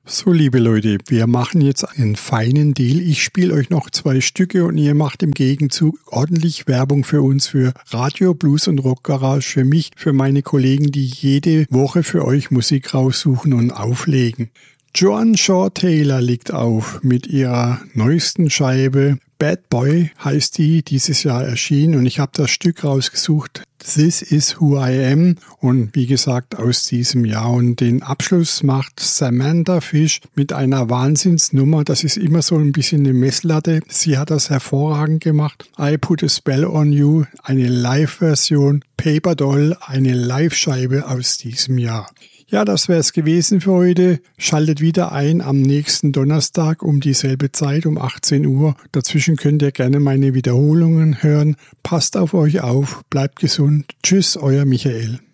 So, liebe Leute, wir machen jetzt einen feinen Deal. Ich spiele euch noch 2 Stücke und ihr macht im Gegenzug ordentlich Werbung für uns, für Radio Blues und Rock Garage, für mich, für meine Kollegen, die jede Woche für euch Musik raussuchen und auflegen. Joan Shaw Taylor legt auf mit ihrer neuesten Scheibe. Bad Boy heißt die, dieses Jahr erschienen, und ich habe das Stück rausgesucht. This is who I am, und wie gesagt aus diesem Jahr. Und den Abschluss macht Samantha Fish mit einer Wahnsinnsnummer. Das ist immer so ein bisschen eine Messlatte. Sie hat das hervorragend gemacht. I Put a Spell on You, eine Live-Version. Paper Doll, eine Live-Scheibe aus diesem Jahr. Ja, das wäre es gewesen für heute. Schaltet wieder ein am nächsten Donnerstag um dieselbe Zeit, um 18 Uhr. Dazwischen könnt ihr gerne meine Wiederholungen hören. Passt auf euch auf, bleibt gesund. Tschüss, euer Michael.